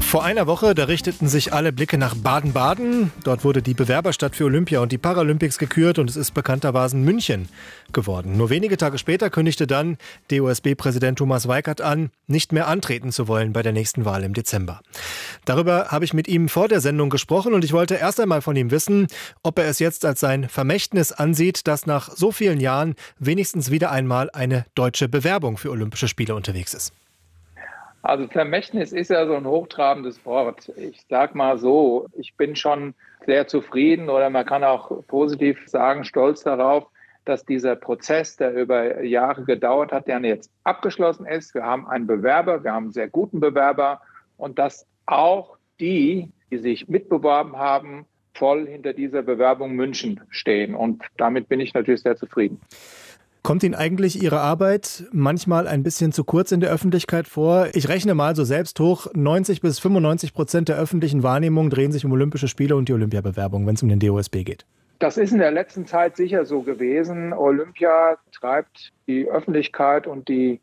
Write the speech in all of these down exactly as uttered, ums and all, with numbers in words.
Vor einer Woche, da richteten sich alle Blicke nach Baden-Baden. Dort wurde die Bewerberstadt für Olympia und die Paralympics gekürt und es ist bekanntermaßen München geworden. Nur wenige Tage später kündigte dann D O S B-Präsident Thomas Weikert an, nicht mehr antreten zu wollen bei der nächsten Wahl im Dezember. Darüber habe ich mit ihm vor der Sendung gesprochen und ich wollte erst einmal von ihm wissen, ob er es jetzt als sein Vermächtnis ansieht, dass nach so vielen Jahren wenigstens wieder einmal eine deutsche Bewerbung für Olympische Spiele unterwegs ist. Also Vermächtnis ist ja so ein hochtrabendes Wort. Ich sag mal so, ich bin schon sehr zufrieden oder man kann auch positiv sagen, stolz darauf, dass dieser Prozess, der über Jahre gedauert hat, der jetzt abgeschlossen ist. Wir haben einen Bewerber, wir haben einen sehr guten Bewerber und dass auch die, die sich mitbeworben haben, voll hinter dieser Bewerbung München stehen. Und damit bin ich natürlich sehr zufrieden. Kommt Ihnen eigentlich Ihre Arbeit manchmal ein bisschen zu kurz in der Öffentlichkeit vor? Ich rechne mal so selbst hoch, neunzig bis fünfundneunzig Prozent der öffentlichen Wahrnehmung drehen sich um Olympische Spiele und die Olympiabewerbung, wenn es um den D O S B geht. Das ist in der letzten Zeit sicher so gewesen. Olympia treibt die Öffentlichkeit und die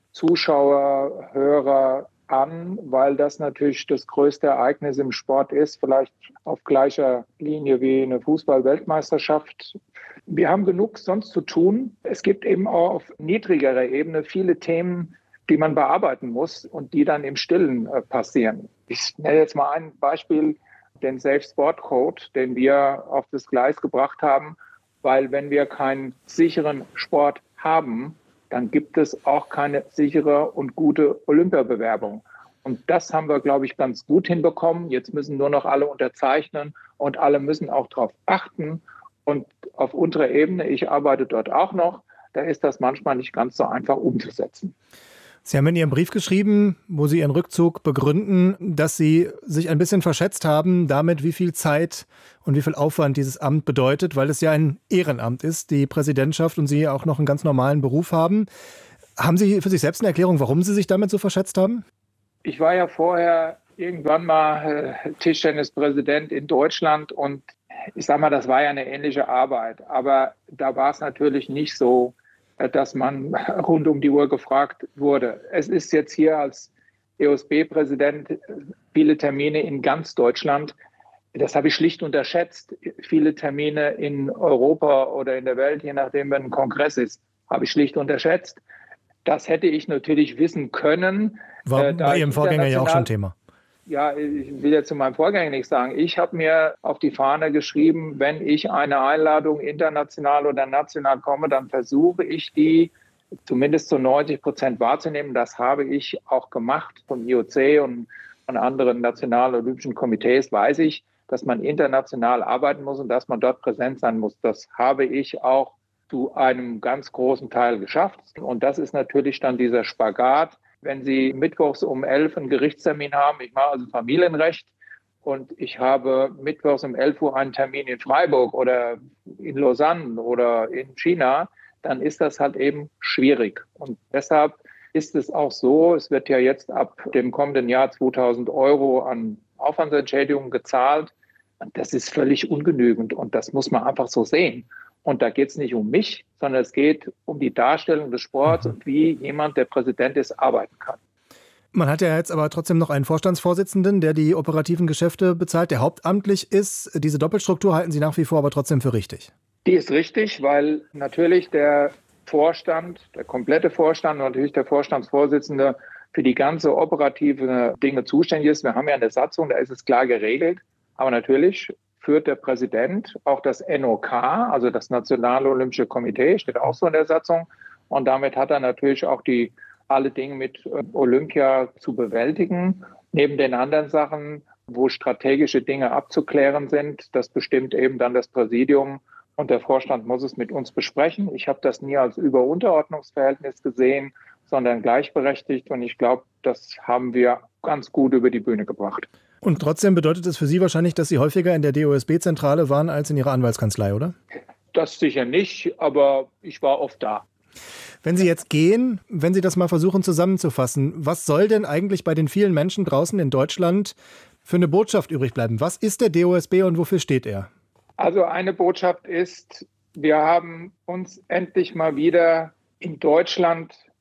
Zuschauer, Hörer an, weil das natürlich das größte Ereignis im Sport ist, vielleicht auf gleicher Linie wie eine Fußball-Weltmeisterschaft. Wir haben genug sonst zu tun. Es gibt eben auch auf niedrigerer Ebene viele Themen, die man bearbeiten muss und die dann im Stillen äh, passieren. Ich nenne jetzt mal ein Beispiel, den Safe Sport Code, den wir auf das Gleis gebracht haben, weil wenn wir keinen sicheren Sport haben, dann gibt es auch keine sichere und gute Olympiabewerbung. Und das haben wir, glaube ich, ganz gut hinbekommen. Jetzt müssen nur noch alle unterzeichnen und alle müssen auch darauf achten. Und auf unserer Ebene, ich arbeite dort auch noch, da ist das manchmal nicht ganz so einfach umzusetzen. Sie haben in Ihrem Brief geschrieben, wo Sie Ihren Rückzug begründen, dass Sie sich ein bisschen verschätzt haben damit, wie viel Zeit und wie viel Aufwand dieses Amt bedeutet, weil es ja ein Ehrenamt ist, die Präsidentschaft, und Sie auch noch einen ganz normalen Beruf haben. Haben Sie für sich selbst eine Erklärung, warum Sie sich damit so verschätzt haben? Ich war ja vorher irgendwann mal äh, Tischtennispräsident in Deutschland und ich sage mal, das war ja eine ähnliche Arbeit. Aber da war es natürlich nicht so, dass man rund um die Uhr gefragt wurde. Es ist jetzt hier als D O S B-Präsident viele Termine in ganz Deutschland. Das habe ich schlicht unterschätzt. Viele Termine in Europa oder in der Welt, je nachdem, wenn ein Kongress ist, habe ich schlicht unterschätzt. Das hätte ich natürlich wissen können. War äh, bei Ihrem Vorgänger ja auch schon Thema. Ja, ich will jetzt zu meinem Vorgänger nichts sagen. Ich habe mir auf die Fahne geschrieben, wenn ich eine Einladung international oder national komme, dann versuche ich die zumindest zu neunzig Prozent wahrzunehmen. Das habe ich auch gemacht. Vom I O C und von anderen nationalen olympischen Komitees weiß ich, dass man international arbeiten muss und dass man dort präsent sein muss. Das habe ich auch zu einem ganz großen Teil geschafft. Und das ist natürlich dann dieser Spagat. Wenn Sie mittwochs um elf einen Gerichtstermin haben, ich mache also Familienrecht und ich habe mittwochs um elf Uhr einen Termin in Freiburg oder in Lausanne oder in China, dann ist das halt eben schwierig. Und deshalb ist es auch so, es wird ja jetzt ab dem kommenden Jahr zweitausend Euro an Aufwandsentschädigung gezahlt. Und das ist völlig ungenügend und das muss man einfach so sehen. Und da geht es nicht um mich, sondern es geht um die Darstellung des Sports und wie jemand, der Präsident ist, arbeiten kann. Man hat ja jetzt aber trotzdem noch einen Vorstandsvorsitzenden, der die operativen Geschäfte bezahlt, der hauptamtlich ist. Diese Doppelstruktur halten Sie nach wie vor aber trotzdem für richtig? Die ist richtig, weil natürlich der Vorstand, der komplette Vorstand und natürlich der Vorstandsvorsitzende für die ganze operative Dinge zuständig ist. Wir haben ja eine Satzung, da ist es klar geregelt. Aber natürlich führt der Präsident auch das N O K, also das Nationale Olympische Komitee, steht auch so in der Satzung. Und damit hat er natürlich auch die alle Dinge mit Olympia zu bewältigen. Neben den anderen Sachen, wo strategische Dinge abzuklären sind, das bestimmt eben dann das Präsidium und der Vorstand muss es mit uns besprechen. Ich habe das nie als Über-Unterordnungsverhältnis gesehen, sondern gleichberechtigt. Und ich glaube, das haben wir ganz gut über die Bühne gebracht. Und trotzdem bedeutet es für Sie wahrscheinlich, dass Sie häufiger in der D O S B-Zentrale waren als in Ihrer Anwaltskanzlei, oder? Das sicher nicht, aber ich war oft da. Wenn Sie jetzt gehen, wenn Sie das mal versuchen zusammenzufassen, was soll denn eigentlich bei den vielen Menschen draußen in Deutschland für eine Botschaft übrig bleiben? Was ist der D O S B und wofür steht er? Also eine Botschaft ist, wir haben uns endlich mal wieder in Deutschland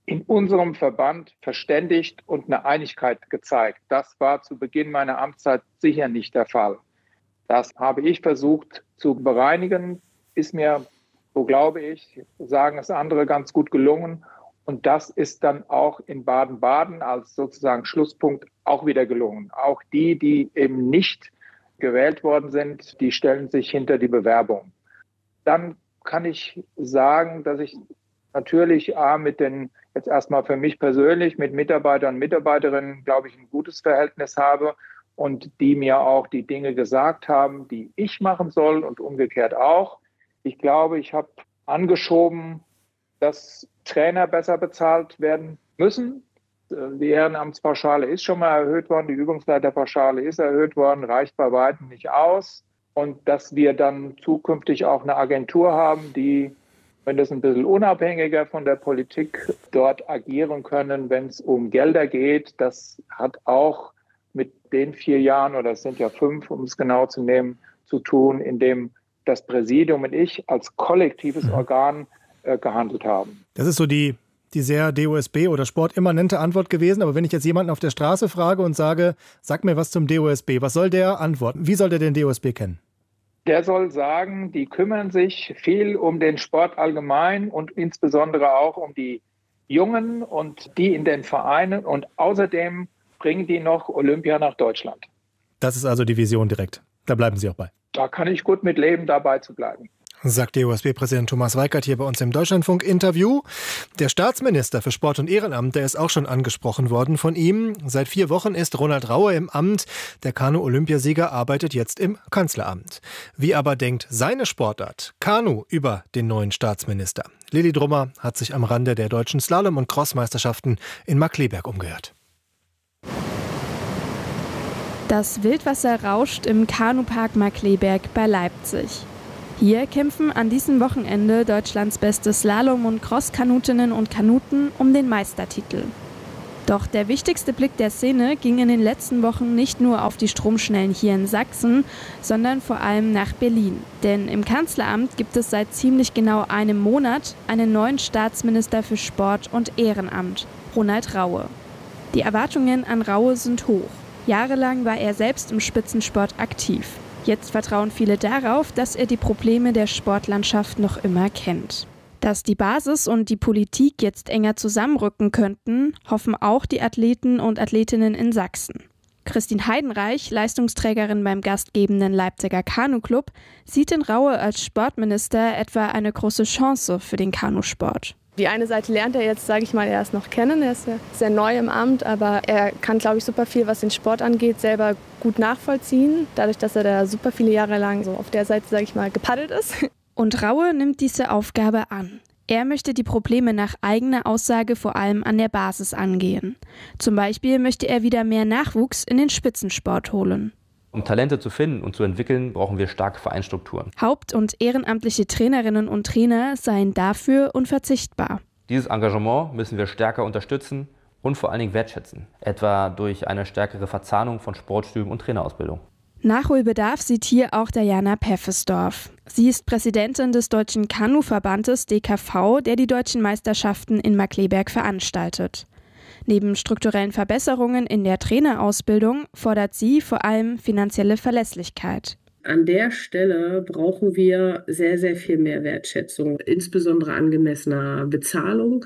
in unserem Verband verständigt und eine Einigkeit gezeigt. Das war zu Beginn meiner Amtszeit sicher nicht der Fall. Das habe ich versucht zu bereinigen, ist mir, so glaube ich, sagen es andere, ganz gut gelungen. Und das ist dann auch in Baden-Baden als sozusagen Schlusspunkt auch wieder gelungen. Auch die, die eben nicht gewählt worden sind, die stellen sich hinter die Bewerbung. Dann kann ich sagen, dass ich natürlich A, mit den, jetzt erstmal für mich persönlich, mit Mitarbeitern und Mitarbeiterinnen, glaube ich, ein gutes Verhältnis habe und die mir auch die Dinge gesagt haben, die ich machen soll und umgekehrt auch. Ich glaube, ich habe angeschoben, dass Trainer besser bezahlt werden müssen. Die Ehrenamtspauschale ist schon mal erhöht worden, die Übungsleiterpauschale ist erhöht worden, reicht bei weitem nicht aus. Und dass wir dann zukünftig auch eine Agentur haben, die, wenn das ein bisschen unabhängiger von der Politik dort agieren können, wenn es um Gelder geht. Das hat auch mit den vier Jahren, oder es sind ja fünf, um es genau zu nehmen, zu tun, in dem das Präsidium und ich als kollektives mhm. Organ äh, gehandelt haben. Das ist so die, die sehr D O S B- oder sportimmanente Antwort gewesen. Aber wenn ich jetzt jemanden auf der Straße frage und sage, sag mir was zum D O S B, was soll der antworten? Wie soll der den D O S B kennen? Der soll sagen, die kümmern sich viel um den Sport allgemein und insbesondere auch um die Jungen und die in den Vereinen. Und außerdem bringen die noch Olympia nach Deutschland. Das ist also die Vision direkt. Da bleiben Sie auch bei. Da kann ich gut mit leben, dabei zu bleiben. Sagt D O S B-Präsident Thomas Weikert hier bei uns im Deutschlandfunk-Interview. Der Staatsminister für Sport und Ehrenamt, der ist auch schon angesprochen worden von ihm. Seit vier Wochen ist Ronald Raue im Amt. Der Kanu-Olympiasieger arbeitet jetzt im Kanzleramt. Wie aber denkt seine Sportart, Kanu, über den neuen Staatsminister? Lilly Drummer hat sich am Rande der deutschen Slalom- und Crossmeisterschaften in Markkleeberg umgehört. Das Wildwasser rauscht im Kanupark Markkleeberg bei Leipzig. Hier kämpfen an diesem Wochenende Deutschlands beste Slalom- und Cross-Kanutinnen und Kanuten um den Meistertitel. Doch der wichtigste Blick der Szene ging in den letzten Wochen nicht nur auf die Stromschnellen hier in Sachsen, sondern vor allem nach Berlin. Denn im Kanzleramt gibt es seit ziemlich genau einem Monat einen neuen Staatsminister für Sport und Ehrenamt, Ronald Raue. Die Erwartungen an Raue sind hoch. Jahrelang war er selbst im Spitzensport aktiv. Jetzt vertrauen viele darauf, dass er die Probleme der Sportlandschaft noch immer kennt. Dass die Basis und die Politik jetzt enger zusammenrücken könnten, hoffen auch die Athleten und Athletinnen in Sachsen. Christine Heidenreich, Leistungsträgerin beim gastgebenden Leipziger Kanu-Club, sieht in Raue als Sportminister etwa eine große Chance für den Kanusport. Die eine Seite lernt er jetzt, sage ich mal, erst noch kennen. Er ist sehr, sehr neu im Amt, aber er kann, glaube ich, super viel, was den Sport angeht, selber gut nachvollziehen. Dadurch, dass er da super viele Jahre lang so auf der Seite, sage ich mal, gepaddelt ist. Und Raue nimmt diese Aufgabe an. Er möchte die Probleme nach eigener Aussage vor allem an der Basis angehen. Zum Beispiel möchte er wieder mehr Nachwuchs in den Spitzensport holen. Um Talente zu finden und zu entwickeln, brauchen wir starke Vereinsstrukturen. Haupt- und ehrenamtliche Trainerinnen und Trainer seien dafür unverzichtbar. Dieses Engagement müssen wir stärker unterstützen und vor allen Dingen wertschätzen, etwa durch eine stärkere Verzahnung von Sportstüben und Trainerausbildung. Nachholbedarf sieht hier auch Diana Peffesdorf. Sie ist Präsidentin des Deutschen Kanu-Verbandes D K V, der die deutschen Meisterschaften in Markkleeberg veranstaltet. Neben strukturellen Verbesserungen in der Trainerausbildung fordert sie vor allem finanzielle Verlässlichkeit. An der Stelle brauchen wir sehr, sehr viel mehr Wertschätzung, insbesondere angemessener Bezahlung,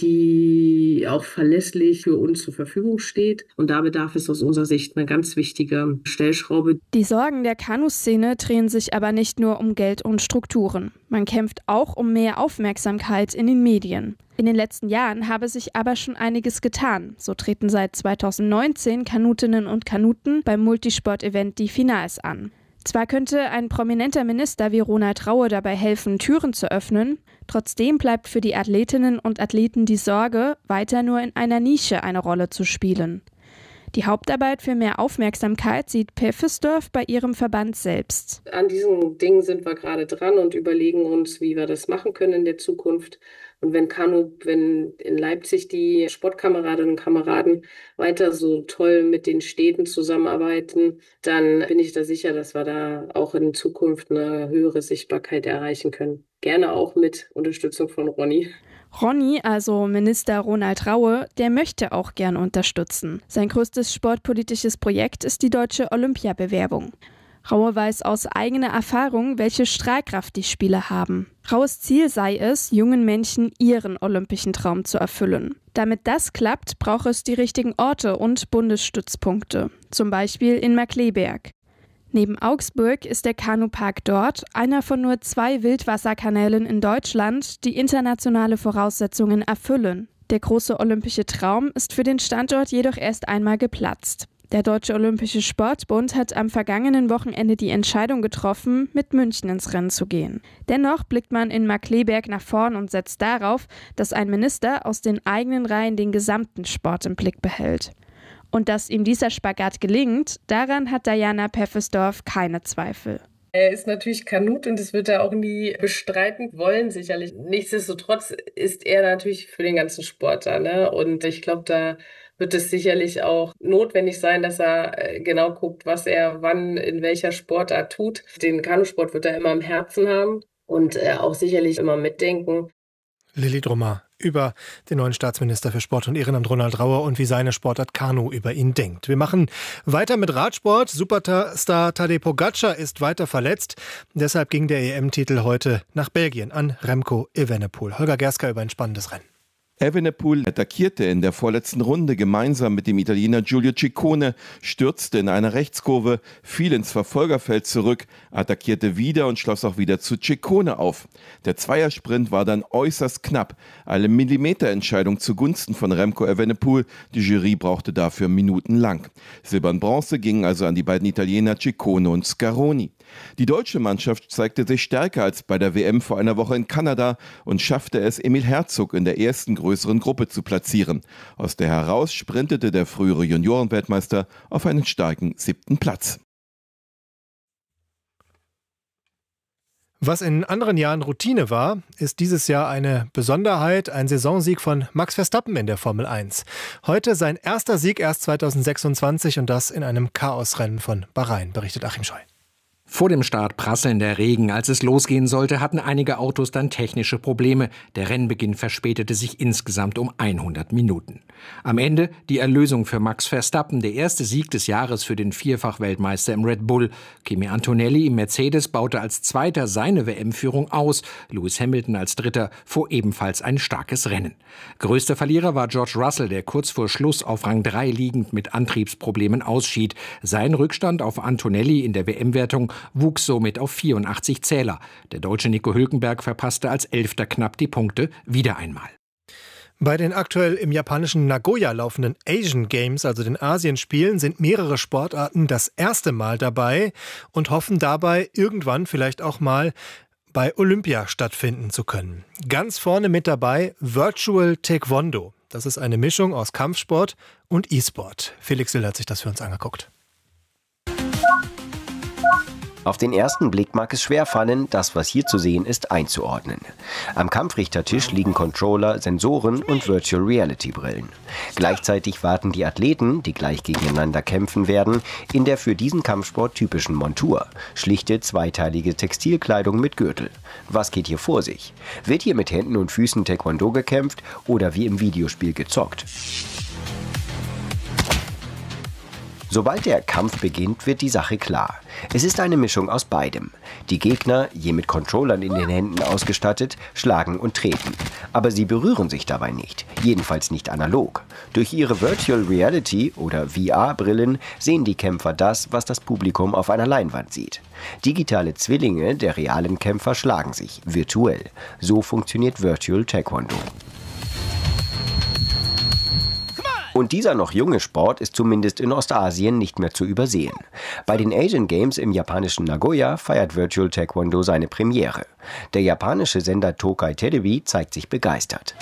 die auch verlässlich für uns zur Verfügung steht. Und da bedarf es aus unserer Sicht eine ganz wichtige Stellschraube. Die Sorgen der Kanuszene drehen sich aber nicht nur um Geld und Strukturen. Man kämpft auch um mehr Aufmerksamkeit in den Medien. In den letzten Jahren habe sich aber schon einiges getan. So treten seit zweitausendneunzehn Kanutinnen und Kanuten beim Multisport-Event die Finals an. Zwar könnte ein prominenter Minister wie Ronald Raue dabei helfen, Türen zu öffnen, trotzdem bleibt für die Athletinnen und Athleten die Sorge, weiter nur in einer Nische eine Rolle zu spielen. Die Hauptarbeit für mehr Aufmerksamkeit sieht Peffesdorf bei ihrem Verband selbst. An diesen Dingen sind wir gerade dran und überlegen uns, wie wir das machen können in der Zukunft. Und wenn Kanu, wenn in Leipzig die Sportkameradinnen und Kameraden weiter so toll mit den Städten zusammenarbeiten, dann bin ich da sicher, dass wir da auch in Zukunft eine höhere Sichtbarkeit erreichen können. Gerne auch mit Unterstützung von Ronny. Ronny, also Minister Ronald Raue, der möchte auch gern unterstützen. Sein größtes sportpolitisches Projekt ist die deutsche Olympiabewerbung. Raue weiß aus eigener Erfahrung, welche Strahlkraft die Spiele haben. Raues Ziel sei es, jungen Menschen ihren olympischen Traum zu erfüllen. Damit das klappt, braucht es die richtigen Orte und Bundesstützpunkte, zum Beispiel in Markkleeberg. Neben Augsburg ist der Kanupark dort einer von nur zwei Wildwasserkanälen in Deutschland, die internationale Voraussetzungen erfüllen. Der große olympische Traum ist für den Standort jedoch erst einmal geplatzt. Der Deutsche Olympische Sportbund hat am vergangenen Wochenende die Entscheidung getroffen, mit München ins Rennen zu gehen. Dennoch blickt man in Markkleeberg nach vorn und setzt darauf, dass ein Minister aus den eigenen Reihen den gesamten Sport im Blick behält. Und dass ihm dieser Spagat gelingt, daran hat Diana Peffesdorf keine Zweifel. Er ist natürlich Kanut und das wird er auch nie bestreiten wollen, sicherlich. Nichtsdestotrotz ist er natürlich für den ganzen Sport da, ne? Und ich glaube, da wird es sicherlich auch notwendig sein, dass er genau guckt, was er wann in welcher Sportart tut. Den Kanusport wird er immer im Herzen haben und auch sicherlich immer mitdenken. Lilly Drummer über den neuen Staatsminister für Sport und Ehrenamt Ronald Raue und wie seine Sportart Kanu über ihn denkt. Wir machen weiter mit Radsport. Superstar Tadej Pogačar ist weiter verletzt. Deshalb ging der E M-Titel heute nach Belgien an Remco Evenepoel. Holger Gerska über ein spannendes Rennen. Evenepoel attackierte in der vorletzten Runde gemeinsam mit dem Italiener Giulio Ciccone, stürzte in einer Rechtskurve, fiel ins Verfolgerfeld zurück, attackierte wieder und schloss auch wieder zu Ciccone auf. Der Zweiersprint war dann äußerst knapp. Eine Millimeterentscheidung zugunsten von Remco Evenepoel. Die Jury brauchte dafür minutenlang. Silber und Bronze gingen also an die beiden Italiener Ciccone und Scaroni. Die deutsche Mannschaft zeigte sich stärker als bei der W M vor einer Woche in Kanada und schaffte es, Emil Herzog in der ersten größeren Gruppe zu platzieren. Aus der heraus sprintete der frühere Juniorenweltmeister auf einen starken siebten Platz. Was in anderen Jahren Routine war, ist dieses Jahr eine Besonderheit, ein Saisonsieg von Max Verstappen in der Formel eins. Heute sein erster Sieg erst zweitausendsechsundzwanzig und das in einem Chaosrennen von Bahrain, berichtet Achim Scheu. Vor dem Start prasselnder Regen. Als es losgehen sollte, hatten einige Autos dann technische Probleme. Der Rennbeginn verspätete sich insgesamt um hundert Minuten. Am Ende die Erlösung für Max Verstappen, der erste Sieg des Jahres für den Vierfach-Weltmeister im Red Bull. Kimi Antonelli im Mercedes baute als Zweiter seine W M-Führung aus. Lewis Hamilton als Dritter fuhr ebenfalls ein starkes Rennen. Größter Verlierer war George Russell, der kurz vor Schluss auf Rang drei liegend mit Antriebsproblemen ausschied. Sein Rückstand auf Antonelli in der W M-Wertung wuchs somit auf vierundachtzig Zähler. Der Deutsche Nico Hülkenberg verpasste als Elfter knapp die Punkte wieder einmal. Bei den aktuell im japanischen Nagoya laufenden Asian Games, also den Asienspielen, sind mehrere Sportarten das erste Mal dabei und hoffen dabei, irgendwann vielleicht auch mal bei Olympia stattfinden zu können. Ganz vorne mit dabei Virtual Taekwondo. Das ist eine Mischung aus Kampfsport und E-Sport. Felix Sill hat sich das für uns angeguckt. Auf den ersten Blick mag es schwerfallen, das, was hier zu sehen ist, einzuordnen. Am Kampfrichtertisch liegen Controller, Sensoren und Virtual Reality Brillen. Gleichzeitig warten die Athleten, die gleich gegeneinander kämpfen werden, in der für diesen Kampfsport typischen Montur. Schlichte, zweiteilige Textilkleidung mit Gürtel. Was geht hier vor sich? Wird hier mit Händen und Füßen Taekwondo gekämpft oder wie im Videospiel gezockt? Sobald der Kampf beginnt, wird die Sache klar. Es ist eine Mischung aus beidem. Die Gegner, je mit Controllern in den Händen ausgestattet, schlagen und treten. Aber sie berühren sich dabei nicht, jedenfalls nicht analog. Durch ihre Virtual Reality oder V R-Brillen sehen die Kämpfer das, was das Publikum auf einer Leinwand sieht. Digitale Zwillinge der realen Kämpfer schlagen sich, virtuell. So funktioniert Virtual Taekwondo. Und dieser noch junge Sport ist zumindest in Ostasien nicht mehr zu übersehen. Bei den Asian Games im japanischen Nagoya feiert Virtual Taekwondo seine Premiere. Der japanische Sender Tokai Television zeigt sich begeistert.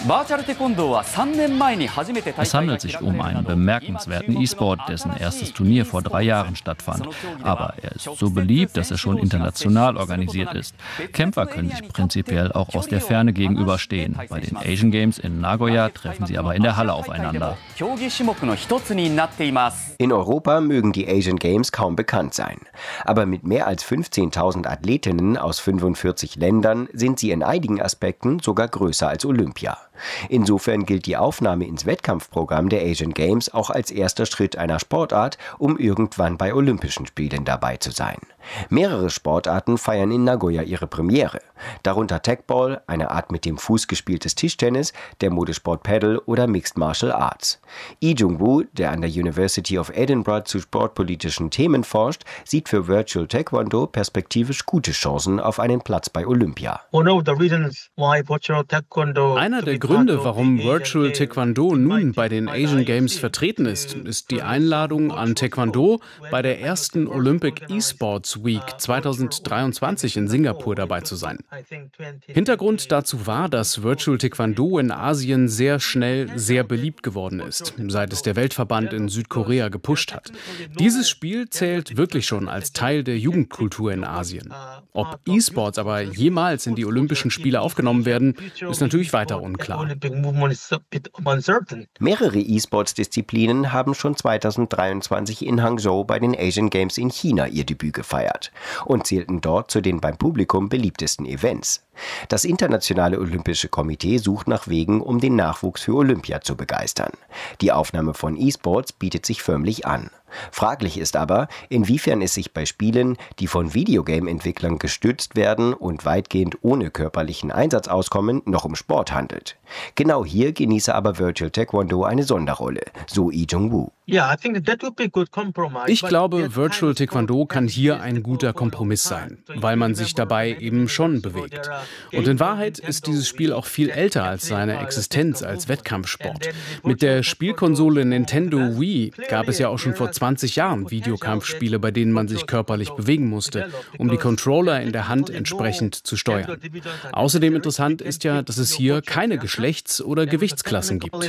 Es handelt sich um einen bemerkenswerten E-Sport, dessen erstes Turnier vor drei Jahren stattfand. Aber er ist so beliebt, dass er schon international organisiert ist. Kämpfer können sich prinzipiell auch aus der Ferne gegenüberstehen. Bei den Asian Games in Nagoya treffen sie aber in der Halle aufeinander. In Europa mögen die Asian Games kaum bekannt sein. Aber mit mehr als fünfzehntausend Athletinnen aus fünfundvierzig Ländern sind sie in einigen Aspekten sogar größer als Olympia. Insofern gilt die Aufnahme ins Wettkampfprogramm der Asian Games auch als erster Schritt einer Sportart, um irgendwann bei Olympischen Spielen dabei zu sein. Mehrere Sportarten feiern in Nagoya ihre Premiere. Darunter Tagball, eine Art mit dem Fuß gespieltes Tischtennis, der Modesport Paddle oder Mixed Martial Arts. Lee Jung-woo, der an der University of Edinburgh zu sportpolitischen Themen forscht, sieht für Virtual Taekwondo perspektivisch gute Chancen auf einen Platz bei Olympia. Einer der Gründe, warum Virtual Taekwondo nun bei den Asian Games vertreten ist, ist die Einladung an Taekwondo bei der ersten Olympic eSports Week zweitausenddreiundzwanzig in Singapur dabei zu sein. Hintergrund dazu war, dass Virtual Taekwondo in Asien sehr schnell sehr beliebt geworden ist, seit es der Weltverband in Südkorea gepusht hat. Dieses Spiel zählt wirklich schon als Teil der Jugendkultur in Asien. Ob E-Sports aber jemals in die Olympischen Spiele aufgenommen werden, ist natürlich weiter unklar. Mehrere E-Sports-Disziplinen haben schon zweitausenddreiundzwanzig in Hangzhou bei den Asian Games in China ihr Debüt gefeiert und zählten dort zu den beim Publikum beliebtesten Events. Das Internationale Olympische Komitee sucht nach Wegen, um den Nachwuchs für Olympia zu begeistern. Die Aufnahme von E-Sports bietet sich förmlich an. Fraglich ist aber, inwiefern es sich bei Spielen, die von Videogame-Entwicklern gestützt werden und weitgehend ohne körperlichen Einsatz auskommen, noch um Sport handelt. Genau hier genieße aber Virtual Taekwondo eine Sonderrolle, so Lee Jung-woo. Ich glaube, Virtual Taekwondo kann hier ein guter Kompromiss sein, weil man sich dabei eben schon bewegt. Und in Wahrheit ist dieses Spiel auch viel älter als seine Existenz als Wettkampfsport. Mit der Spielkonsole Nintendo Wii gab es ja auch schon vor zwanzig Jahren Videokampfspiele, bei denen man sich körperlich bewegen musste, um die Controller in der Hand entsprechend zu steuern. Außerdem interessant ist ja, dass es hier keine Geschlechts- oder Gewichtsklassen gibt.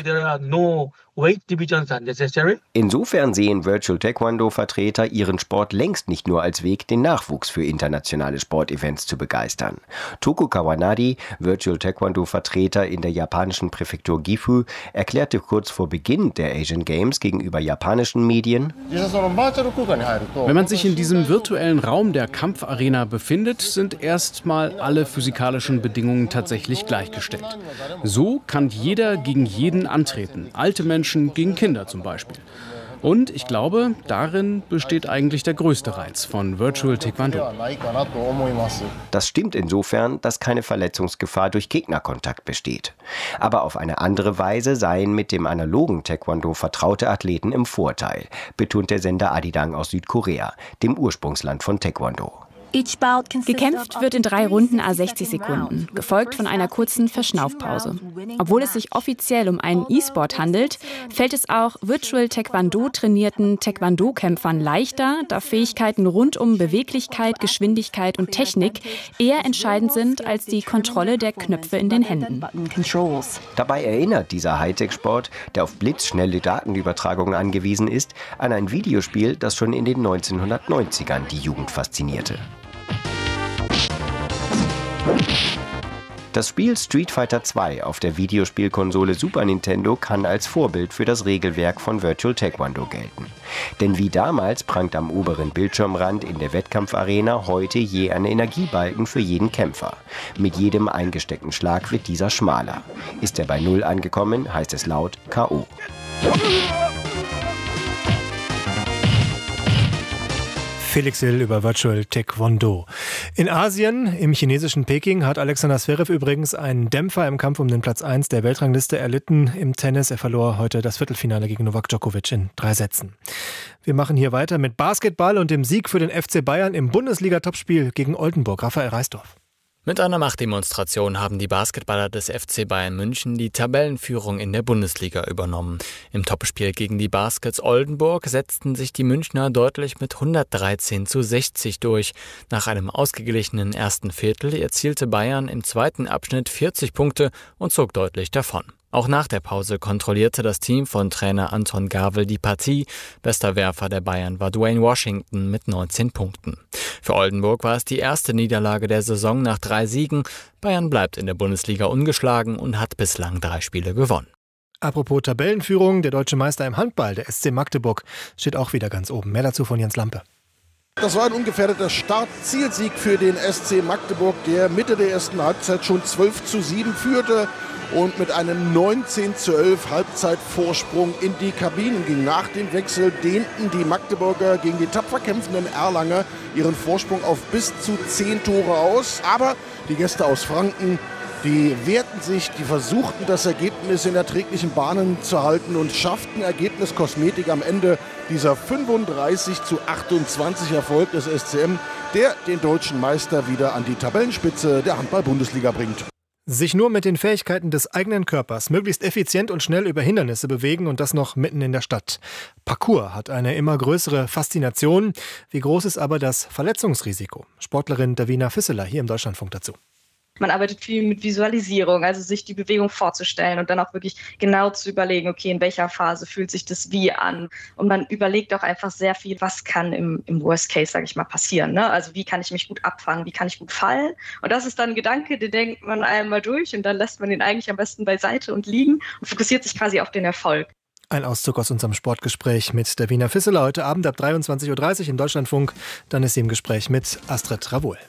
Insofern sehen Virtual Taekwondo-Vertreter ihren Sport längst nicht nur als Weg, den Nachwuchs für internationale Sportevents zu begeistern. Toku Kawanari, Virtual Taekwondo-Vertreter in der japanischen Präfektur Gifu, erklärte kurz vor Beginn der Asian Games gegenüber japanischen Medien: Wenn man sich in diesem virtuellen Raum der Kampfarena befindet, sind erstmal alle physikalischen Bedingungen tatsächlich gleichgestellt. So kann jeder gegen jeden antreten, alte Menschen gegen Kinder zum Beispiel. Und ich glaube, darin besteht eigentlich der größte Reiz von Virtual Taekwondo. Das stimmt insofern, dass keine Verletzungsgefahr durch Gegnerkontakt besteht. Aber auf eine andere Weise seien mit dem analogen Taekwondo vertraute Athleten im Vorteil, betont der Sender Arirang aus Südkorea, dem Ursprungsland von Taekwondo. Gekämpft wird in drei Runden à sechzig Sekunden, gefolgt von einer kurzen Verschnaufpause. Obwohl es sich offiziell um einen E-Sport handelt, fällt es auch Virtual Taekwondo trainierten Taekwondo-Kämpfern leichter, da Fähigkeiten rund um Beweglichkeit, Geschwindigkeit und Technik eher entscheidend sind als die Kontrolle der Knöpfe in den Händen. Dabei erinnert dieser Hightech-Sport, der auf blitzschnelle Datenübertragung angewiesen ist, an ein Videospiel, das schon in den neunzehnhundertneunzigern die Jugend faszinierte. Das Spiel Street Fighter zwei auf der Videospielkonsole Super Nintendo kann als Vorbild für das Regelwerk von Virtual Taekwondo gelten. Denn wie damals prangt am oberen Bildschirmrand in der Wettkampfarena heute je ein Energiebalken für jeden Kämpfer. Mit jedem eingesteckten Schlag wird dieser schmaler. Ist er bei Null angekommen, heißt es laut K O Felix Hill über Virtual Taekwondo. In Asien, im chinesischen Peking, hat Alexander Zverev übrigens einen Dämpfer im Kampf um den Platz eins der Weltrangliste erlitten im Tennis. Er verlor heute das Viertelfinale gegen Novak Djokovic in drei Sätzen. Wir machen hier weiter mit Basketball und dem Sieg für den F C Bayern im Bundesliga-Topspiel gegen Oldenburg. Raphael Reisdorf. Mit einer Machtdemonstration haben die Basketballer des F C Bayern München die Tabellenführung in der Bundesliga übernommen. Im Topspiel gegen die Baskets Oldenburg setzten sich die Münchner deutlich mit hundertdreizehn zu sechzig durch. Nach einem ausgeglichenen ersten Viertel erzielte Bayern im zweiten Abschnitt vierzig Punkte und zog deutlich davon. Auch nach der Pause kontrollierte das Team von Trainer Anton Gawel die Partie. Bester Werfer der Bayern war Dwayne Washington mit neunzehn Punkten. Für Oldenburg war es die erste Niederlage der Saison nach drei Siegen. Bayern bleibt in der Bundesliga ungeschlagen und hat bislang drei Spiele gewonnen. Apropos Tabellenführung, der deutsche Meister im Handball, der S C Magdeburg, steht auch wieder ganz oben. Mehr dazu von Jens Lampe. Das war ein ungefährdeter Start-Zielsieg für den S C Magdeburg, der Mitte der ersten Halbzeit schon zwölf zu sieben führte und mit einem neunzehn zu elf Halbzeitvorsprung in die Kabinen ging. Nach dem Wechsel dehnten die Magdeburger gegen die tapfer kämpfenden Erlanger ihren Vorsprung auf bis zu zehn Tore aus. Aber die Gäste aus Franken, die wehrten sich, die versuchten das Ergebnis in erträglichen Bahnen zu halten und schafften Ergebniskosmetik am Ende dieser fünfunddreißig zu achtundzwanzig Erfolg des S C M, der den deutschen Meister wieder an die Tabellenspitze der Handball-Bundesliga bringt. Sich nur mit den Fähigkeiten des eigenen Körpers möglichst effizient und schnell über Hindernisse bewegen und das noch mitten in der Stadt. Parkour hat eine immer größere Faszination. Wie groß ist aber das Verletzungsrisiko? Sportlerin Davina Fisseler hier im Deutschlandfunk dazu. Man arbeitet viel mit Visualisierung, also sich die Bewegung vorzustellen und dann auch wirklich genau zu überlegen, okay, in welcher Phase fühlt sich das wie an? Und man überlegt auch einfach sehr viel, was kann im, im Worst Case, sage ich mal, passieren. Ne? Also wie kann ich mich gut abfangen, wie kann ich gut fallen? Und das ist dann ein Gedanke, den denkt man einmal durch und dann lässt man den eigentlich am besten beiseite und liegen und fokussiert sich quasi auf den Erfolg. Ein Auszug aus unserem Sportgespräch mit Davina Fisseler heute Abend ab dreiundzwanzig Uhr dreißig im Deutschlandfunk. Dann ist sie im Gespräch mit Astrid Ravoul.